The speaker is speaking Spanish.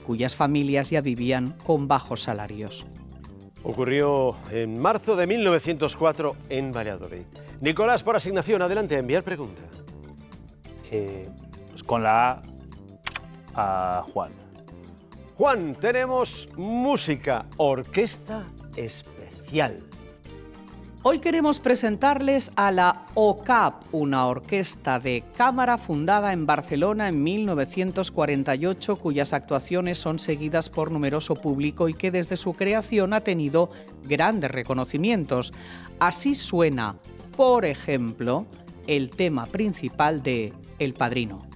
cuyas familias ya vivían con bajos salarios. Ocurrió en marzo de 1904 en Valladolid. Nicolás, por asignación, adelante a enviar pregunta. Pues con la A Juan. Juan, tenemos música, orquesta especial. Hoy queremos presentarles a la OCAP, una orquesta de cámara fundada en Barcelona en 1948, cuyas actuaciones son seguidas por numeroso público y que desde su creación ha tenido grandes reconocimientos. Así suena, por ejemplo, el tema principal de El Padrino.